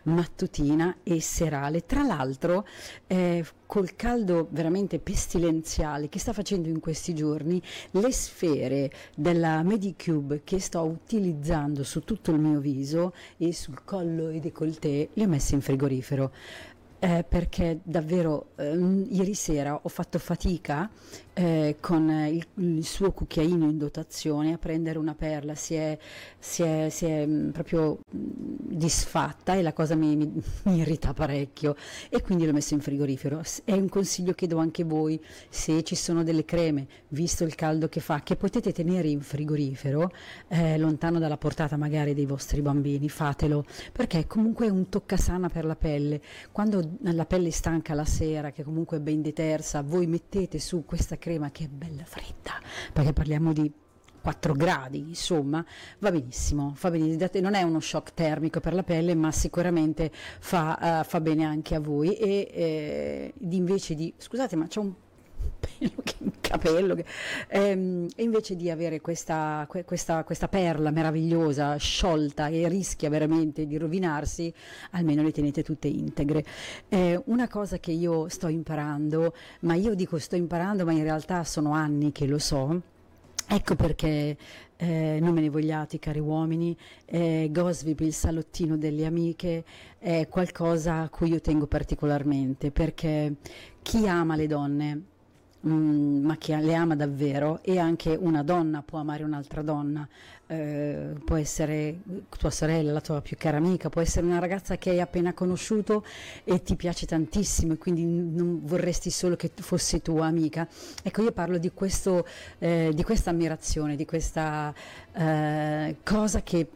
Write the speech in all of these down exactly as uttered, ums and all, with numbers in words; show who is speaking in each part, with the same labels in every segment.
Speaker 1: mattutina e serale. Tra l'altro eh, col caldo veramente pestilenziale che sta facendo in questi giorni, le sfere della Medicube che sto utilizzando su tutto il mio viso e sul collo e décolleté le ho messe in frigorifero. Eh, perché davvero eh, ieri sera ho fatto fatica eh, con il, il suo cucchiaino in dotazione a prendere una perla, si è, si è, si è mh, proprio mh, disfatta e la cosa mi, mi, mi irrita parecchio e quindi l'ho messo in frigorifero. È un consiglio che do anche voi: se ci sono delle creme, visto il caldo che fa, che potete tenere in frigorifero eh, lontano dalla portata magari dei vostri bambini, fatelo, perché comunque è un toccasana per la pelle. Quando la pelle è stanca la sera, che comunque è ben detersa, voi mettete su questa crema che è bella fredda, perché parliamo di quattro gradi, insomma, va benissimo, fa benissimo. Non è uno shock termico per la pelle, ma sicuramente fa, uh, fa bene anche a voi. E eh, invece di, scusate, ma c'è un pelo che un capello che, ehm, e invece di avere questa, que, questa, questa perla meravigliosa sciolta e rischia veramente di rovinarsi, almeno le tenete tutte integre. Eh, una cosa che io sto imparando, ma io dico sto imparando, ma in realtà sono anni che lo so. Ecco perché eh, non me ne vogliate, cari uomini, eh, Gossip, il salottino delle amiche, è qualcosa a cui io tengo particolarmente, perché chi ama le donne, Mm, ma chi le ama davvero, e anche una donna può amare un'altra donna, eh, può essere tua sorella, la tua più cara amica, può essere una ragazza che hai appena conosciuto e ti piace tantissimo e quindi non vorresti solo che fosse tua amica. Ecco, io parlo di questo, eh, di questa ammirazione, di questa eh, cosa che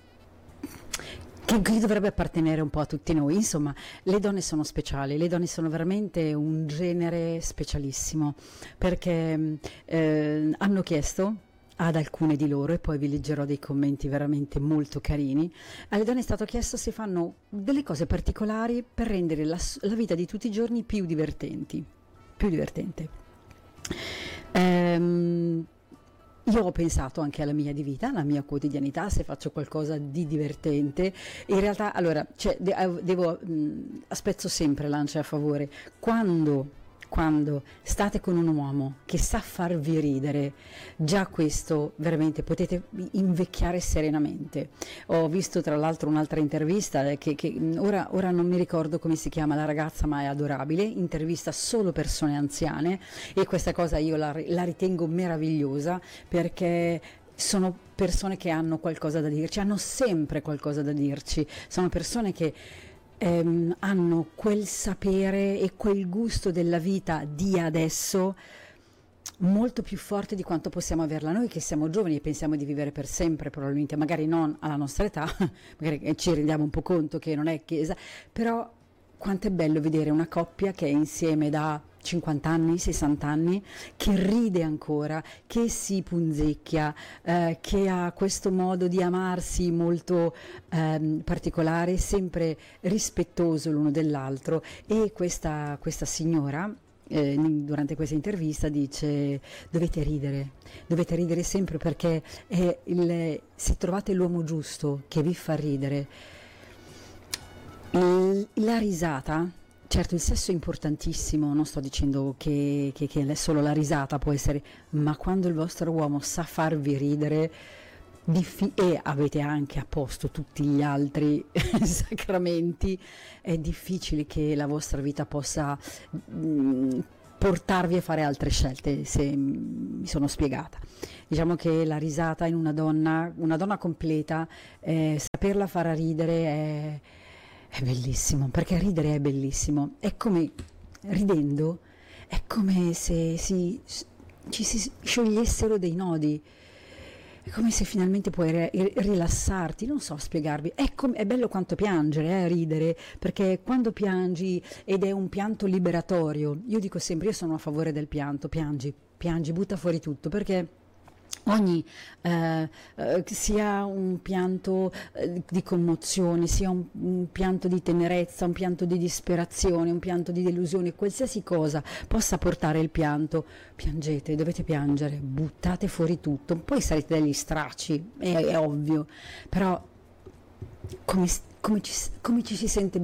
Speaker 1: che dovrebbe appartenere un po' a tutti noi. Insomma, le donne sono speciali, le donne sono veramente un genere specialissimo, perché eh, hanno chiesto ad alcune di loro, e poi vi leggerò dei commenti veramente molto carini, alle donne è stato chiesto se fanno delle cose particolari per rendere la, la vita di tutti i giorni più divertenti, più divertente. Ehm, Io ho pensato anche alla mia di vita, alla mia quotidianità, se faccio qualcosa di divertente. In realtà, allora, cioè, de- devo, mh, spezzo sempre lancia a favore. Quando, quando state con un uomo che sa farvi ridere, già questo veramente potete invecchiare serenamente. Ho visto tra l'altro un'altra intervista che, che ora, ora non mi ricordo come si chiama la ragazza, ma è adorabile, intervista solo persone anziane, e questa cosa io la, la ritengo meravigliosa, perché sono persone che hanno qualcosa da dirci, hanno sempre qualcosa da dirci, sono persone che ehm, hanno quel sapere e quel gusto della vita di adesso molto più forte di quanto possiamo averla noi che siamo giovani e pensiamo di vivere per sempre, probabilmente, magari non alla nostra età, magari ci rendiamo un po' conto che non è che, però quanto è bello vedere una coppia che è insieme da cinquanta anni, sessanta anni, che ride ancora, che si punzecchia, eh, che ha questo modo di amarsi molto ehm, particolare, sempre rispettoso l'uno dell'altro. E questa, questa signora eh, durante questa intervista dice: dovete ridere, dovete ridere sempre, perché è il, se trovate l'uomo giusto che vi fa ridere, il, la risata. Certo, il sesso è importantissimo, non sto dicendo che, che, che solo la risata può essere, ma quando il vostro uomo sa farvi ridere diffi- e avete anche a posto tutti gli altri sacramenti, è difficile che la vostra vita possa mh, portarvi a fare altre scelte, se mi sono spiegata. Diciamo che la risata in una donna, una donna completa, eh, saperla far ridere è... È bellissimo, perché ridere è bellissimo, è come, ridendo, è come se si, ci si sciogliessero dei nodi, è come se finalmente puoi re, rilassarti, non so spiegarvi, è, come, è bello quanto piangere, eh, ridere, perché quando piangi, ed è un pianto liberatorio, io dico sempre, io sono a favore del pianto, piangi, piangi, butta fuori tutto, perché ogni eh, eh, sia un pianto eh, di commozione, sia un, un pianto di tenerezza, un pianto di disperazione, un pianto di delusione, qualsiasi cosa possa portare il pianto, piangete, dovete piangere, buttate fuori tutto, poi sarete degli stracci, è, è ovvio, però come, come, ci, come ci si sente